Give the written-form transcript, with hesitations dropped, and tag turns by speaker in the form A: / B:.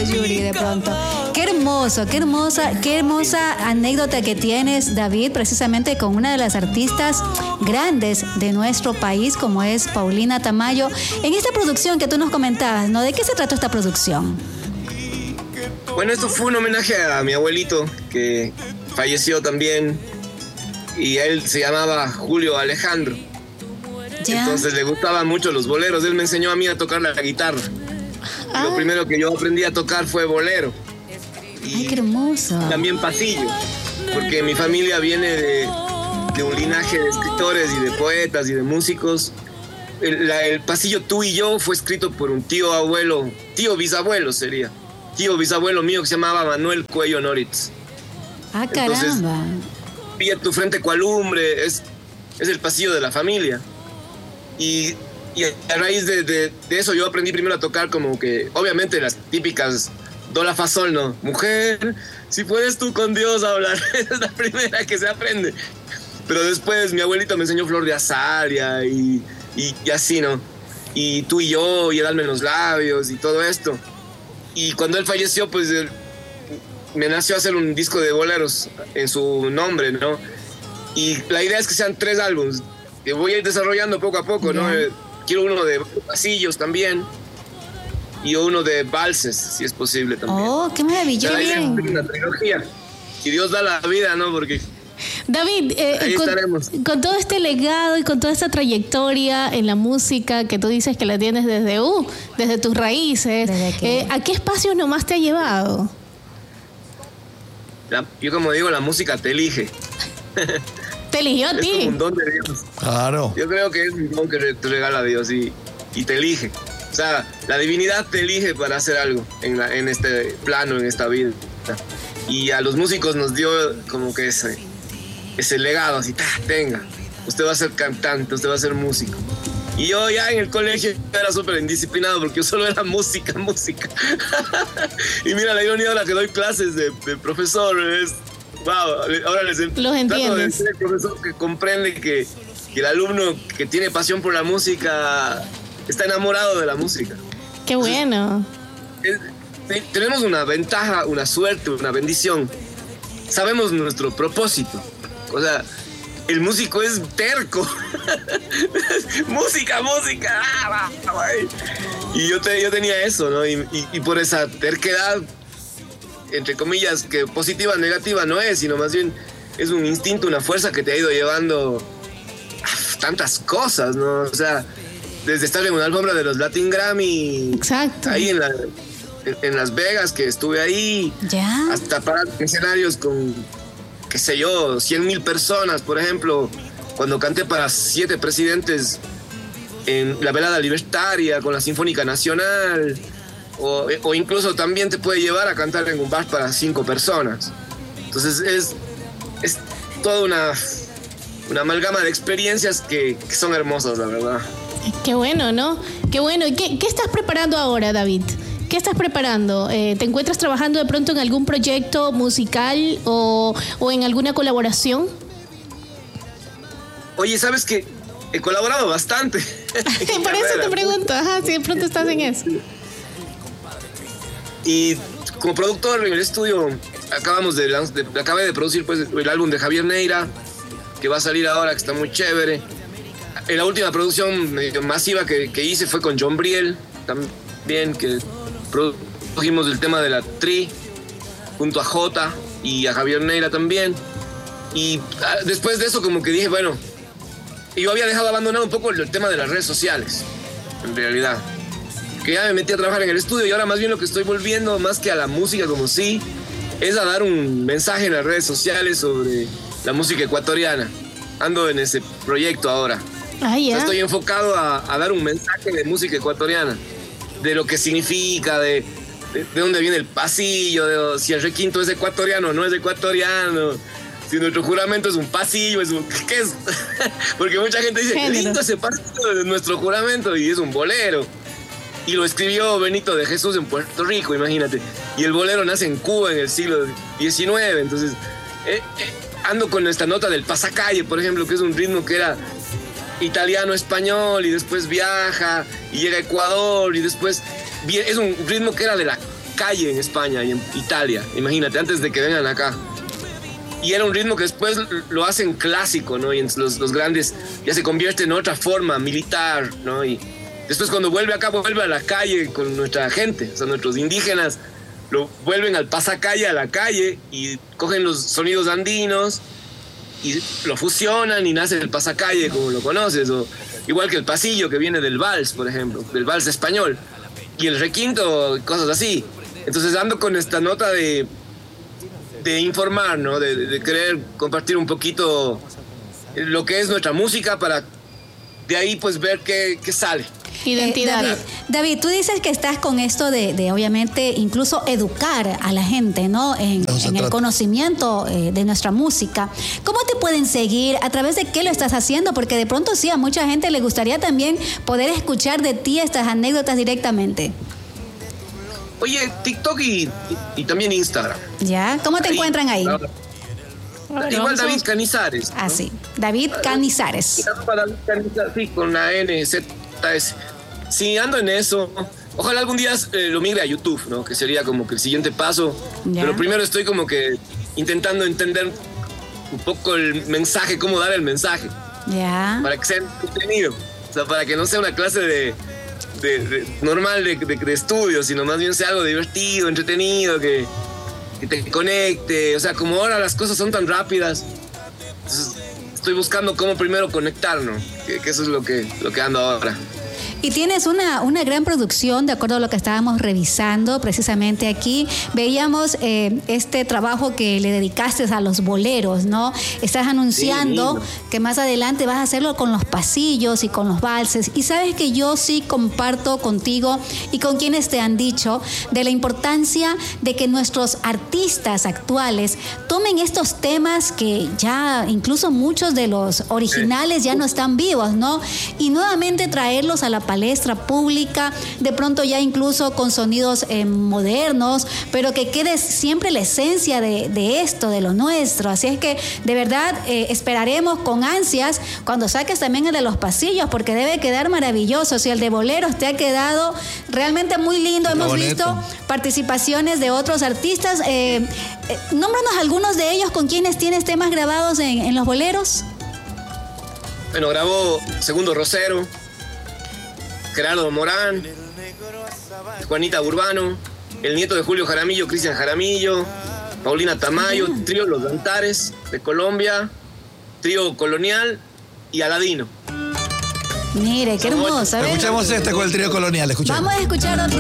A: Yuri, de pronto. Qué hermoso, qué hermosa anécdota que tienes, David, precisamente con una de las artistas grandes de nuestro país, como es Paulina Tamayo. En esta producción que tú nos comentabas, ¿no? ¿De qué se trató esta producción?
B: Bueno, esto fue un homenaje a mi abuelito, que falleció también, y él se llamaba Julio Alejandro. ¿Ya? Entonces le gustaban mucho los boleros. Él me enseñó a mí a tocar la guitarra. Lo primero que yo aprendí a tocar fue bolero.
A: ¡Ay, qué hermoso!
B: También pasillo, porque mi familia viene de un linaje de escritores y de poetas y de músicos. El pasillo Tú y Yo fue escrito por un tío bisabuelo mío que se llamaba Manuel Cuello Noritz.
A: ¡Ah, caramba! Entonces,
B: Pilla tu frente cual lumbre, es el pasillo de la familia. Y a raíz de eso yo aprendí primero a tocar como que, obviamente, las típicas do, la, fa, sol, ¿no? Mujer, si puedes tú con Dios hablar. Esa es la primera que se aprende. Pero después mi abuelito me enseñó Flor de Azalia y así, ¿no? Y Tú y Yo, y El alma en los labios, y todo esto. Y cuando él falleció, pues me nació hacer un disco de boleros en su nombre, ¿no? Y la idea es que sean 3 álbumes, que voy a ir desarrollando poco a poco, ¿no? Quiero uno de pasillos también, y uno de valses, si es posible también.
A: ¡Oh, qué maravilloso!
B: Una trilogía, si Dios da la vida, ¿no? Porque...
A: David, con todo este legado y con toda esta trayectoria en la música que tú dices que la tienes desde tus raíces, ¿a qué espacios nomás te ha llevado?
B: Yo como digo, la música te elige.
A: ¿Te eligió a ti?
B: Es como un don de Dios.
C: Claro.
B: Yo creo que es un don que te regala Dios y te elige. O sea, la divinidad te elige para hacer algo en este plano, en esta vida. Y a los músicos nos dio como que ese legado, así, tenga, usted va a ser cantante, usted va a ser músico. Y yo ya en el colegio era súper indisciplinado porque yo solo era música. Y mira, la ironía ahora que doy clases de profesor es, wow, ahora les
A: los entiendes.
B: Trato de ser el profesor que comprende que el alumno que tiene pasión por la música está enamorado de la música.
A: ¡Qué bueno!
B: Tenemos una ventaja, una suerte, una bendición. Sabemos nuestro propósito. O sea, el músico es terco. música. Y yo tenía eso, ¿no? Y por esa terquedad, entre comillas, que positiva, negativa no es, sino más bien es un instinto, una fuerza que te ha ido llevando a tantas cosas, ¿no? O sea, desde estar en una alfombra de los Latin Grammy.
A: Exacto.
B: Ahí en Las Vegas, que estuve ahí.
A: Ya.
B: Hasta parar escenarios con, qué sé yo, 100,000 personas, por ejemplo, cuando canté para 7 presidentes en la velada libertaria con la Sinfónica Nacional, o incluso también te puede llevar a cantar en un bar para 5 personas. Entonces es toda una amalgama de experiencias que son hermosas, la verdad.
A: Qué bueno, ¿no? Qué bueno. ¿Y qué estás preparando ahora, David? ¿Qué estás preparando? ¿Te encuentras trabajando de pronto en algún proyecto musical o en alguna colaboración?
B: Oye, ¿sabes qué? He colaborado bastante.
A: Por eso te pregunto, si de pronto estás en eso.
B: Y como productor en el estudio acabé de producir pues el álbum de Javier Neira, que va a salir ahora, que está muy chévere. La última producción masiva que hice fue con John Briel, también, que produjimos el tema de la Tri, junto a Jota y a Javier Neira también. Y después de eso como que dije, bueno, yo había dejado abandonado un poco el tema de las redes sociales, en realidad. Que ya me metí a trabajar en el estudio y ahora más bien lo que estoy volviendo, más que a la música como sí, es a dar un mensaje en las redes sociales sobre la música ecuatoriana. Ando en ese proyecto ahora.
A: Ah, ya.
B: O sea, estoy enfocado a dar un mensaje de música ecuatoriana, de lo que significa, de dónde viene el pasillo, de si el requinto es ecuatoriano o no es ecuatoriano, si nuestro juramento es un pasillo, ¿qué es? Porque mucha gente dice, qué lindo ese pasillo de nuestro juramento, y es un bolero. Y lo escribió Benito de Jesús en Puerto Rico, imagínate. Y el bolero nace en Cuba en el siglo XIX, entonces ando con esta nota del pasacalle, por ejemplo, que es un ritmo que era italiano-español y después viaja y llega a Ecuador y después es un ritmo que era de la calle en España y en Italia, imagínate, antes de que vengan acá. Y era un ritmo que después lo hacen clásico, ¿no? Y en los grandes ya se convierte en otra forma militar, ¿no? Y después cuando vuelve acá, vuelve a la calle con nuestra gente, o sea, nuestros indígenas lo vuelven al pasacalle a la calle y cogen los sonidos andinos y lo fusionan y nace el pasacalle como lo conoces, o igual que el pasillo que viene del vals, por ejemplo, del vals español, y el requinto, cosas así. Entonces ando con esta nota de informar, ¿no? De querer compartir un poquito lo que es nuestra música para de ahí pues ver qué sale.
C: Identidad.
A: David, tú dices que estás con esto de obviamente incluso educar a la gente, ¿no? En el conocimiento de nuestra música. ¿Cómo te pueden seguir? ¿A través de qué lo estás haciendo? Porque de pronto sí, a mucha gente le gustaría también poder escuchar de ti estas anécdotas directamente.
B: Oye, TikTok y también Instagram.
A: ¿Ya? ¿Cómo te encuentran ahí?
B: Igual David Canizares, ¿no?
A: Ah, sí. David Canizares.
B: Sí, con la NZS. Sí, ando en eso. Ojalá algún día lo migre a YouTube, ¿no? Que sería como que el siguiente paso.
A: Ya.
B: Pero primero estoy como que intentando entender un poco el mensaje, cómo dar el mensaje.
A: Ya.
B: Para que sea entretenido. O sea, para que no sea una clase normal de estudio, sino más bien sea algo divertido, entretenido, que te conecte. O sea, como ahora las cosas son tan rápidas, entonces estoy buscando cómo primero conectarnos, que eso es lo que ando ahora.
A: Y tienes una gran producción, de acuerdo a lo que estábamos revisando precisamente aquí. Veíamos este trabajo que le dedicaste a los boleros, ¿no? Estás anunciando que más adelante vas a hacerlo con los pasillos y con los valses. Y sabes que yo sí comparto contigo y con quienes te han dicho de la importancia de que nuestros artistas actuales tomen estos temas que ya incluso muchos de los originales ya no están vivos, ¿no? Y nuevamente traerlos a la palestra pública, de pronto ya incluso con sonidos modernos, pero que quede siempre la esencia de esto, de lo nuestro. Así es que de verdad esperaremos con ansias cuando saques también el de los pasillos, porque debe quedar maravilloso. Si el de boleros te ha quedado realmente muy lindo. Hemos visto participaciones de otros artistas. Nómbranos algunos de ellos con quienes tienes temas grabados en los boleros.
B: Bueno, grabó Segundo Rosero, Gerardo Morán, Juanita Urbano, el nieto de Julio Jaramillo, Cristian Jaramillo, Paulina Tamayo, trío Los Dantares de Colombia, trío Colonial y Aladino.
A: Mire, qué hermoso.
D: Escuchemos este con el trío Colonial. Escuchemos.
A: Vamos a escuchar otro.